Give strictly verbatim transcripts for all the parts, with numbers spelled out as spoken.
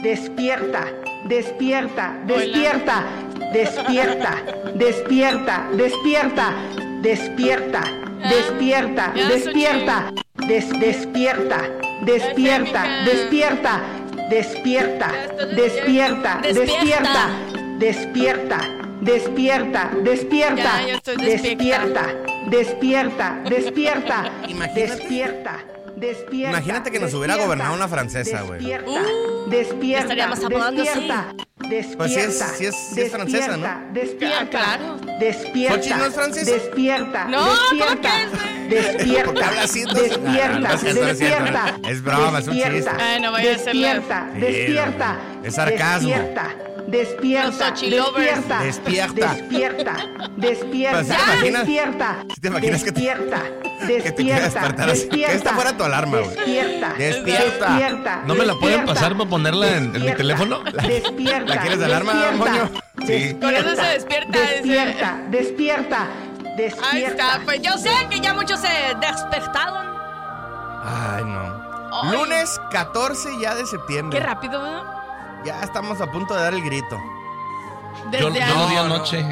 despierta, despierta, despierta, despierta, despierta, despierta, despierta, despierta, despierta, des, despierta, despierta, despierta, despierta, despierta, despierta, despierta, despierta, despierta, despierta, despierta, despierta, despierta. Despierta, Imagínate que nos hubiera gobernado una francesa, güey. Despierta, Uh, despierta, estaríamos apodando despierta, despierta, Pues sí es- sí es- sí es francesa, ¿no? Despierta, Claro. despierta, ¿Xochitl no es francesa? despierta, No, despierta, ¿cómo que despierta, ¿Por qué habla así, entonces? despierta, Ah, no, no es cierto, no es cierto. despierta, Es broma, es un chiste. despierta, Ay, no vaya a ser la- despierta, Sí, despierta, no, es sarcasmo. despierta, despierta, Los Xochilovers. despierta, Despierta. despierta, Pero despierta, ¿sí te imaginas- despierta, sí te imaginas que te- despierta, que te quieras despierta, despertar así? Que esta despierta, fuera tu alarma, güey. despierta, Despierta. despierta, ¿No me la pueden despierta, pasar para ponerla en- en mi despierta, teléfono? Despierta. ¿La quieres de alarma, despierta, moño? Sí. despierta, Con eso se despierta ese- Despierta, despierta, despierta. Ahí está, pues yo sé que ya muchos se despertaron. Ay, no. Ay. Lunes catorce ya de septiembre. Qué rápido, ¿verdad? Ya estamos a punto de dar el grito. Desde, Yo, yo antes, lo di no. anoche.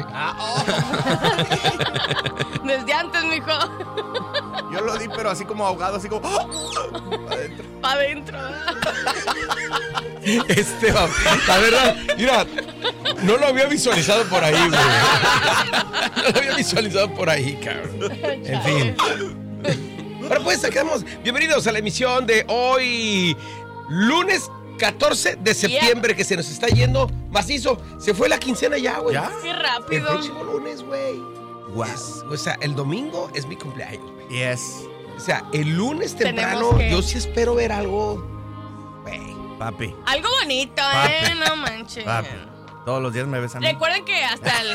desde antes, mijo. Yo lo di, pero así como ahogado, así como... Adentro. Pa' adentro. Este, va- la verdad, mira, no lo había visualizado por ahí, güey. No lo había visualizado por ahí, cabrón. En fin. Bueno, pues sacamos. Bienvenidos a la emisión de hoy, lunes catorce de septiembre, que se nos está yendo macizo. Se fue la quincena ya, güey. ¿Ya? Qué El rápido. próximo lunes, güey. Wow. Es- O sea, el domingo es mi cumpleaños, güey. Yes. O sea, el lunes temprano Tenemos que- yo sí espero ver algo, güey. Papi. Algo bonito, Papi. ¿eh? No manches. Papi. Todos los días me besan. Recuerden que hasta el...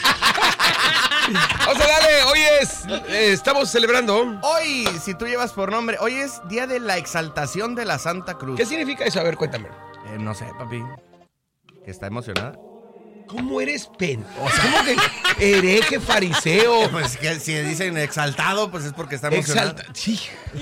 Vamos a darle, hoy es, eh, estamos celebrando. Hoy, si tú llevas por nombre, hoy es día de la exaltación de la Santa Cruz. ¿Qué significa eso? A ver, cuéntame. Eh, no sé, papi. Que está emocionada. ¿Cómo eres pen? O sea, ¿cómo que hereje, fariseo? Pues que si dicen exaltado, pues es porque está emocionada. Exalta. Sí.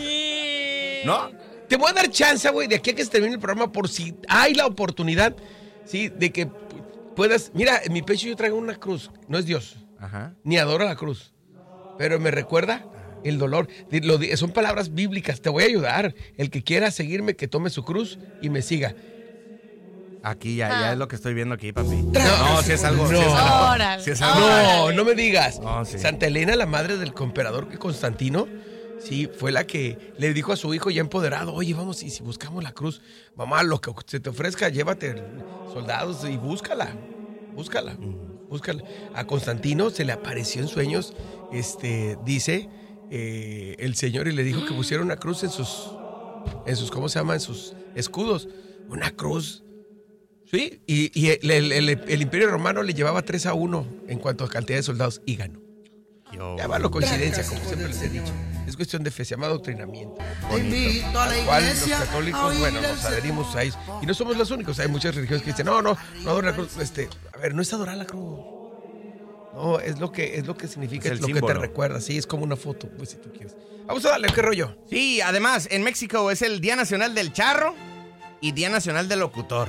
¿No? Te voy a dar chance, güey, de aquí a que se termine el programa, por si hay la oportunidad, sí, de que pu- puedas. Mira, en mi pecho yo traigo una cruz. No es Dios, Ajá. ni adoro la cruz. Pero me recuerda el dolor. Di- lo di- son palabras bíblicas. Te voy a ayudar. El que quiera seguirme, que tome su cruz y me siga. Aquí ya, ya Ah. es lo que estoy viendo aquí, papi. Tra- No, si es algo. No. Si es algo, Órale. si es algo- No, no me digas. No, sí. Santa Elena, la madre del emperador Constantino, sí, fue la que le dijo a su hijo ya empoderado, oye, vamos, y si buscamos la cruz, mamá, lo que se te ofrezca, llévate soldados y búscala, búscala, búscala. A Constantino se le apareció en sueños, este, dice eh, el Señor, y le dijo que pusiera una cruz en sus, en sus, ¿cómo se llama? En sus escudos, una cruz. Sí, y, y el, el- el- el Imperio Romano le llevaba tres a uno en cuanto a cantidad de soldados y ganó. Yo- Llámalo coincidencia, como siempre les he dicho. Es cuestión de fe, se llama adoctrinamiento. Bonito. Al cual los católicos, bueno, nos adherimos a eso. Y no somos los únicos, hay muchas religiones que dicen, no, no, no adorar la cruz. Este, a ver, no es adorar la cruz. No, es lo que, es lo que significa, Es es el lo que te símbolo. recuerda. Sí, es como una foto, pues si tú quieres. Vamos a darle, ¿qué rollo? Sí, además, en México es el Día Nacional del Charro y Día Nacional del Locutor.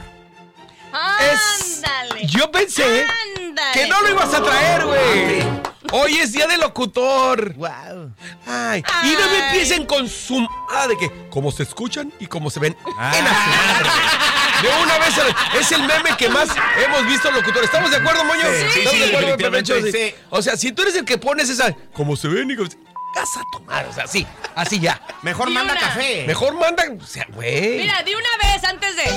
Es- Ándale. Yo pensé Ándale. que no lo ibas a traer, güey. Hoy es día del locutor. Wow. Ay, y no me Ay. empiecen con su... Ah, de que cómo se escuchan y cómo se ven Ah. en Aznar. De una vez, es el meme que más hemos visto locutor. ¿Estamos de acuerdo, Moño? Sí, sí, ¿Estamos sí, de acuerdo, definitivamente Pepecho? sí. O sea, si tú eres el que pones esa... Cómo se ven y cómo se... Vas a tomar, o sea, sí, así ya. Mejor Di manda una. café. Mejor mandan, o sea, güey. Mira, di una vez antes de...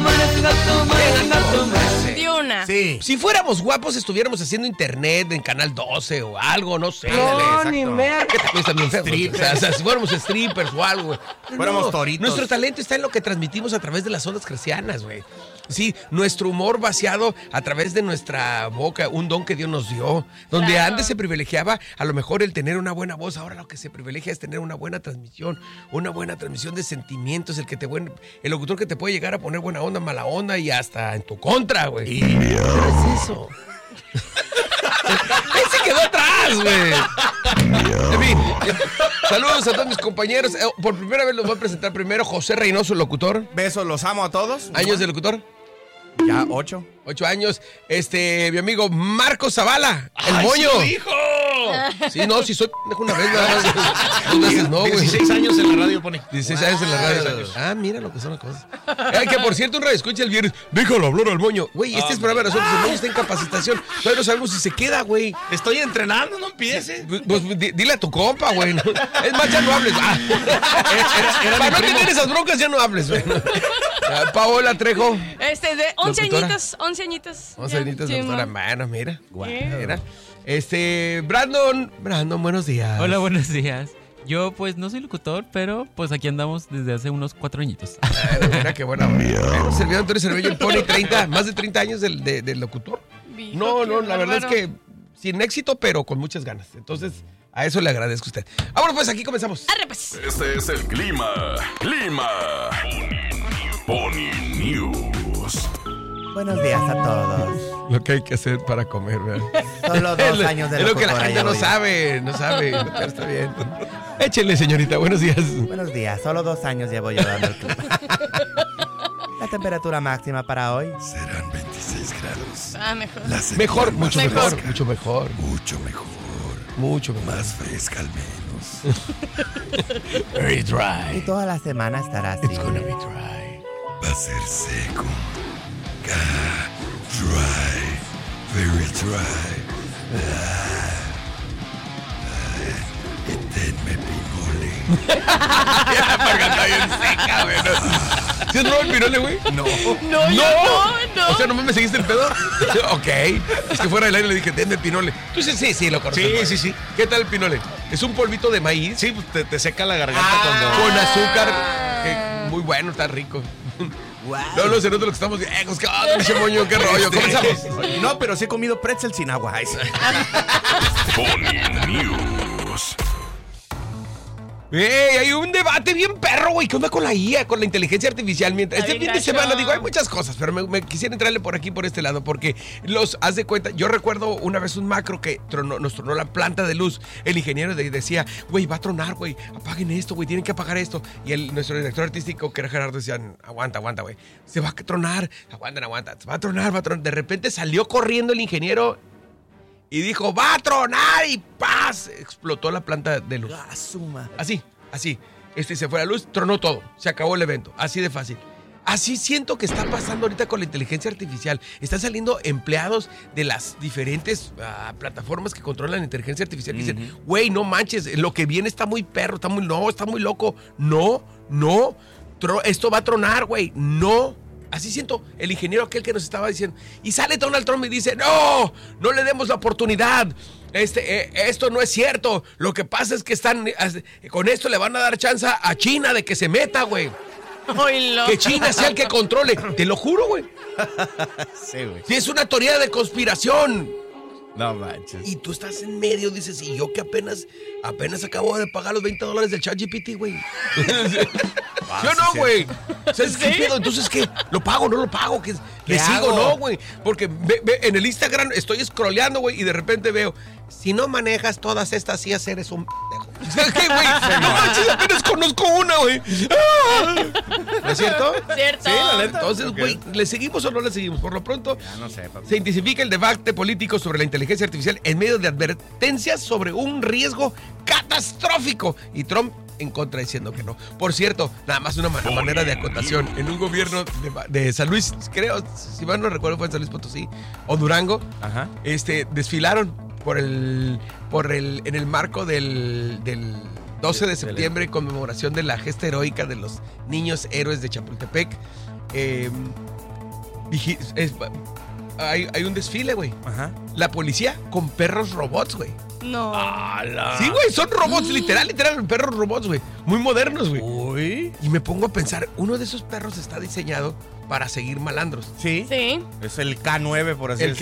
Di una. Sí. Si fuéramos guapos, estuviéramos haciendo internet en Canal doce o algo, no sé. No, güey. ni mer. Que también están bien feos, güey. O sea, o sea, si fuéramos strippers o algo, güey. Pero Fuéramos toritos. Nuestro talento está en lo que transmitimos a través de las ondas cristianas, güey. Sí, nuestro humor vaciado a través de nuestra boca, un don que Dios nos dio. Donde Claro. antes se privilegiaba a lo mejor el tener una buena voz, ahora lo que se privilegia es tener una buena transmisión, una buena transmisión de sentimientos, el que te buen, el locutor que te puede llegar a poner buena onda, mala onda y hasta en tu contra, güey. ¿Qué es eso? Ese quedó atrás, más, güey. En fin, saludos a todos mis compañeros. Eh, Por primera vez los voy a presentar primero. José Reynoso, locutor. Besos, los amo a todos. Años de locutor. Ya, ocho. Ocho años. Este, mi amigo Marco Zavala, el ¡Ay, moño. sí lo dijo! Sí, no, si soy pendejo una vez, nada más. Dos veces no, güey. dieciséis años en la radio pone. dieciséis años en la radio. Ah, mira lo que son las cosas. Eh, que por cierto, un radio escucha el viernes. Déjalo hablar al moño. Güey, este es programa de nosotros. El moño está en capacitación. Todavía no sabemos si se queda, güey. Estoy entrenando, no empieces. Pues, pues, di- dile a tu compa, güey. ¿no? Es más, ya no hables. Ah. Era- era Para mi no primo. tener esas broncas, ya no hables, güey. Ah, Paola Trejo. Este, de once Locutora. añitos, once añitos. Once Ya, añitos, sí, doctora. ma. Bueno, mira. ¿Qué? Mira. Este, Brandon. Brandon, buenos días. Hola, buenos días. Yo, pues, no soy locutor, pero pues aquí andamos desde hace unos cuatro añitos. Bueno, mira qué buena. Bueno, servidor Antonio Cervello, el Pony, treinta, más de treinta años del, de- del locutor. Hijo, No, qué no, la verdad es bárbaro. que sin éxito, pero con muchas ganas. Entonces, a eso le agradezco a usted. Ah, bueno, pues aquí comenzamos. Arre, pues. Este es el clima. Clima. Pony News. Buenos días a todos. Lo que hay que hacer para comer, ¿verdad? Solo dos Es- años de Es lo que la locutora gente no llevo yo. sabe, no sabe, pero está bien. Échele, señorita, buenos días. Buenos días, solo dos años llevo yo dando el clima. La temperatura máxima para hoy. Serán veintiséis grados. Ah, mejor. La semana Mejor, más mucho Mejor. mejor, mucho mejor, Mucho mejor. mucho mejor. Más fresca al menos. Very Y dry. toda la semana estará así. It's gonna be dry. Va a ser seco. Ca- Dry. Very dry. Ah. Ah. Y tenme pinole. La garganta bien seca, güey. ¿Sí es nuevo el pirole, güey? No. No, yo no, no. O sea, ¿no me seguiste el pedo? Ok. Es que fuera del aire le dije, denme pinole. Tú dices, sí, sí, lo conozco. Sí, sí, sí. ¿Qué tal el pinole? Es un polvito de maíz. Sí, pues te, te seca la garganta Ah, cuando. con azúcar. que muy bueno, está rico. No, no sé, nosotros lo que estamos viejos. ¿Qué onda, pinche moño? ¿Qué rollo? Comenzamos. No, pero sí he comido pretzel sin agua. Ay, sí. Pony News. Ey, hay un debate bien perro, güey. ¿Qué onda con la I A, con la inteligencia artificial? Mientras Está este fin bien de semana, gacho. digo, hay muchas cosas, pero me, me quisiera entrarle por aquí, por este lado, porque los, haz de cuenta, yo recuerdo una vez un macro que tronó, nos tronó la planta de luz. El ingeniero de- decía, güey, va a tronar, güey, apaguen esto, güey, tienen que apagar esto. Y el, nuestro director artístico, que era Gerardo, decían, aguanta, aguanta, güey, se va a tronar, aguanten, aguanta, va a tronar, va a tronar. De repente salió corriendo el ingeniero y dijo, va a tronar, y ¡paz! Explotó la planta de luz. Ah, suma. Así, así. Este, se fue la luz, tronó todo. Se acabó el evento. Así de fácil. Así siento que está pasando ahorita con la inteligencia artificial. Están saliendo empleados de las diferentes ah, plataformas que controlan la inteligencia artificial que dicen, güey, no manches, lo que viene está muy perro, está muy, no, está muy loco. No, no, tro- esto va a tronar, güey. No. Así siento el ingeniero aquel que nos estaba diciendo. Y sale Donald Trump y dice, no, no le demos la oportunidad. Este, eh, esto no es cierto. Lo que pasa es que están, eh, con esto le van a dar chance a China de que se meta, güey. Oílo. Que China sea el que controle. Te lo juro, güey. Sí, güey. Si es una teoría de conspiración. No manches. Y tú estás en medio, dices, y yo que apenas, apenas acabo de pagar los veinte dólares del ChatGPT, güey. ¿Sí o no, güey? ¿Sabes qué pedo? Entonces, ¿qué? ¿Lo pago no lo pago? ¿Qué, ¿Le sigo hago? no, güey? Porque ve- ve, en el Instagram estoy scrolleando, güey, y de repente veo, si no manejas todas estas sillas, eres un pendejo. ¿Sabes qué, güey? No manches, apenas conozco una, güey. ¡Ah! ¿No es cierto? Cierto. Sí, la neta. Entonces, Ok. güey, ¿le seguimos o no le seguimos? Por lo pronto, Ya no sé, papi. se intensifica el debate político sobre la inteligencia artificial en medio de advertencias sobre un riesgo catastrófico. Y Trump en contra diciendo que no. Por cierto, nada más una ma- manera de acotación. En un gobierno de, Ma- de San Luis, creo, si mal no recuerdo, fue en San Luis Potosí o Durango, Ajá. este, desfilaron por el, por el, en el marco del, del doce de septiembre, en conmemoración de la gesta heroica de los niños héroes de Chapultepec. Eh, vigi- es- hay, hay un desfile, güey. Ajá. La policía con perros robots, güey. No. Sí, güey, son robots, literal, literal, perros robots, güey. Muy modernos, güey. Uy. Y me pongo a pensar, uno de esos perros está diseñado para seguir malandros. Sí. Sí. Es el K nueve, por así El decirlo.